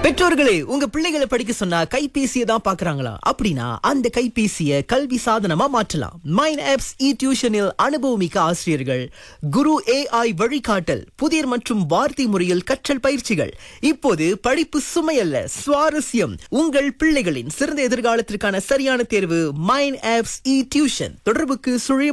பெற்றோர்களே, உங்க பிள்ளைகளை படிக்க சொன்னா கைபேசியை தான் பாக்குறாங்களா? அப்படின்னா அந்த கைபேசியை கல்வி சாதனமா மாற்றலாம். மைண்ட் ஆப்ஸ் இ டியூஷனில் அனுபவமிக்க ஆசிரியர்கள், குரு AI வழிகாட்டல், புதிர் மற்றும் வார்த்தை முறையில் கற்றல் பயிற்சிகள். இப்போது படிப்பு சுமையல்ல, சுவாரஸ்யம். உங்கள் பிள்ளைகளின் சிறந்த எதிர்காலத்திற்கான சரியான தேர்வு மைண்ட் ஆப்ஸ் இ டியூஷன். தொடர்புக்கு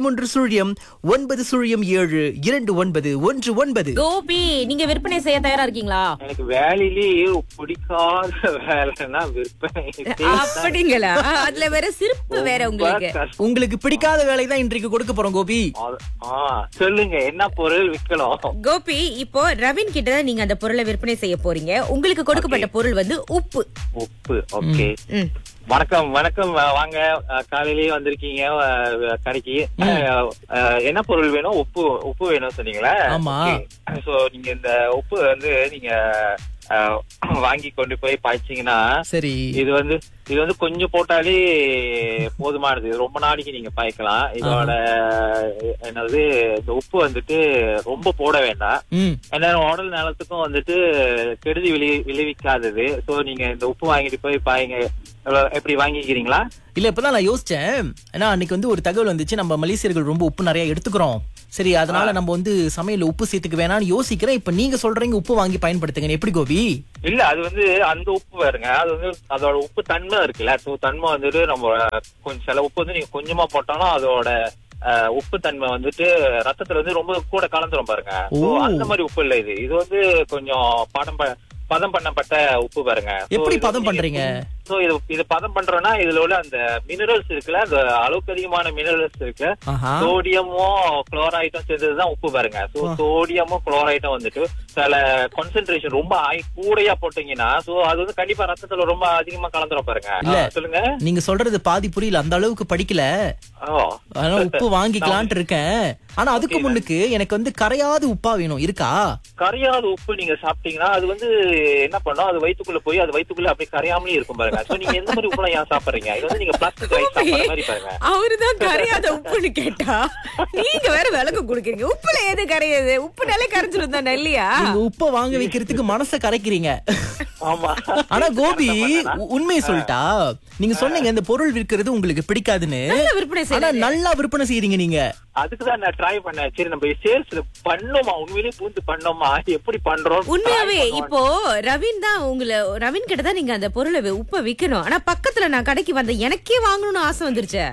0107292119. கோபி, நீங்க விற்பனை செய்ய தயாரா இருக்கீங்களா? எனக்கு வேலையிலேயே பிடிக்காத வேலைன்னா விற்பனை. அப்படிங்களா? அதுல வேற சிறப்பு வேற உங்களுக்கு. உங்களுக்கு பிடிக்காத வேலை தான் இன்றைக்கு கொடுக்க போறோம் கோபி. சொல்லுங்க, என்ன பொருள் விற்கணும்? கோபி, இப்போ ரவின் கிட்ட நீங்க அந்த பொருளை விற்பனை செய்ய போறீங்க. உங்களுக்கு கொடுக்கப்பட்ட பொருள் வந்து உப்பு. உப்பு. ஓகே. வணக்கம் வணக்கம். வாங்க, காலையிலேயே வந்திருக்கீங்க கடைக்கு. என்ன பொருள் வேணும்? உப்பு வேணும் சொன்னீங்களா? ஆமா. சோ நீங்க இந்த உப்பு வந்து நீங்க வாங்கி கொண்டு போய் பாய்ச்சிங்கன்னா சரி, இது வந்து கொஞ்சம் போட்டாலே போதுமானது. ரொம்ப நாளைக்கு நீங்க பாய்க்கலாம். இதோட என்னது, இந்த உப்பு வந்துட்டு ரொம்ப போட வேண்டாம். ஏன்னா உடல் நலத்துக்கும் வந்துட்டு கெடுதி விளைவிக்காதது. சோ நீங்க இந்த உப்பு வாங்கிட்டு போய் பாய்ங்க. எப்படி வாங்கிக்கிறீங்களா? இல்ல, இப்பதான் நான் யோசிச்சேன். ஏன்னா அன்னைக்கு வந்து ஒரு தகவல் வந்துச்சு, நம்ம மலேசியர்கள் ரொம்ப உப்பு நிறைய எடுத்துக்கிறோம். சரி, அதனால நம்ம வந்து சமையல உப்பு சேர்த்துக்க வேணாம்னு யோசிக்கிறேன். இப்ப நீங்க சொல்றீங்க உப்பு வாங்கி பயன்படுத்துங்க. எப்படி கோபி? இல்ல, அது வந்து அந்த உப்பு வேறுங்க. அது வந்து அதோட உப்பு தன்மை இருக்குல்ல. தன்மை வந்துட்டு நம்ம கொஞ்சம் சில உப்பு வந்து நீங்க கொஞ்சமா போட்டாலும் அதோட உப்பு தன்மை வந்துட்டு ரத்தத்துல வந்து ரொம்ப கூட கலந்துரும் பாருங்க. அந்த மாதிரி உப்பு இல்ல இது. இது வந்து கொஞ்சம் பதம் பண்ணப்பட்ட உப்பு பாருங்க. எப்படி பதம் பண்றீங்க? சோ இது பதம் பண்றோம்னா இதுல உள்ள அந்த மினரல்ஸ் இருக்குல்ல, அந்த அளவுக்கு அதிகமான மினரல்ஸ் இருக்கு. சோடியமும் குளோரைட்டும் சேர்ந்ததுதான் உப்பு பாருங்க. சோடியமும் குளோரைட்டும் வந்துட்டு சில கான்சென்ட்ரேஷன் ரொம்ப கூடையா போட்டீங்கன்னா அது வந்து கண்டிப்பா ரத்தத்துல ரொம்ப அதிகமா கலந்துரும் பாருங்க. சொல்லுங்க, நீங்க சொல்றது பாதி புரியல, அந்த அளவுக்கு படிக்கல. அதனால உப்பு வாங்கிக்கலான்ட்டு இருக்கேன். ஆனா அதுக்கு முன்னுக்கு எனக்கு வந்து கரையாத உப்பா வேணும். இருக்கா? கரையாத உப்பு நீங்க சாப்பிட்டீங்கன்னா அது வந்து என்ன பண்ணும், அது வயித்துக்குள்ள போய் அது வயித்துக்குள்ள அப்படியே கரையாமலே இருக்கும் பாருங்க. சோ நீங்க எந்த மாதிரி உப்புலாம் ஏன் சாப்பிடுறீங்க? இது வந்து நீங்க பிளாஸ்டிக் ரைஸ் சாப்பிடுற மாதிரி பாருங்க. அவருதான் கரையாத உப்புன்னு கேட்டா நீங்க வேற விளக்கு கொடுக்கறீங்க. உப்புல எது கரையாது? உப்புனாலே கரைஞ்சிரும் தானே இல்லையா? நீங்க உப்ப வாங்க வைக்கிறதுக்கு மனசை கரைக்கிறீங்க. ஆமா. ஆனா கோபி, உண்மையை சொல்லிட்டா, நீங்க சொன்னீங்க இந்த பொருள் விற்கிறது உங்களுக்கு பிடிக்காதுன்னு. ஆனா நல்லா விற்பனை செய்யறீங்க நீங்க. அதுக்குதான் நான் ட்ரை பண்ணேன். சரி, நம்ம சேல்ஸ் பண்ணோமா, உண்மையிலேயே பூந்து பண்ணோமா, எப்படி பண்றோம் உண்மையாவே. இப்போ ரவின் கிட்ட தான் நீங்க அந்த பொருளை உப்ப விக்கணும். ஆனா பக்கத்துல நான் கடைக்கு வந்த எனக்கே வாங்கணும்னு ஆசை வந்துருச்சு.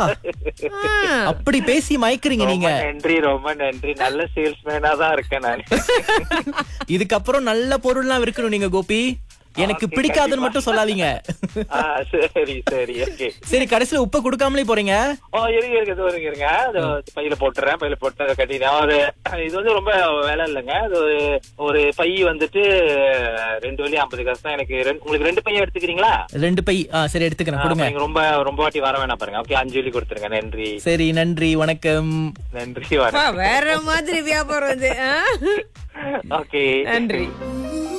அப்படி பேசி மயக்கிறீங்க நீங்க. நன்றி, ரொம்ப நன்றி. நல்ல சேல்ஸ்மேனா தான் இருக்கேன் நான். இதுக்கப்புறம் நல்ல பொருள்லாம் விற்கணும் நீங்க கோபி. எனக்கு பிடிக்காதுன்னு மட்டும் சொல்லாதீங்க. சரி சரி, ஓகே. சரி, கடைசியில உப்ப கொடுக்காமலே போறீங்க? இருங்க, பையில போட்டுறேன். பையில போட்டு கட்டினேன். இது வந்து ரொம்ப வேலை இல்லைங்க. ஒரு பை வந்துட்டு 2 வழி 50 காசு தான் எனக்கு. உங்களுக்கு 2 பையன் எடுத்துக்கிறீங்களா? 2 பை. சரி, எடுத்துக்கிறேன். கொடுங்க. ரொம்ப ரொம்ப வாட்டி வர வேணாம் பாருங்க. ஓகே, 5 வழி கொடுத்துருங்க. நன்றி. சரி, நன்றி, வணக்கம். நன்றி, வணக்கம். வேற மாதிரி வியாபாரம் அது. ஓகே, நன்றி.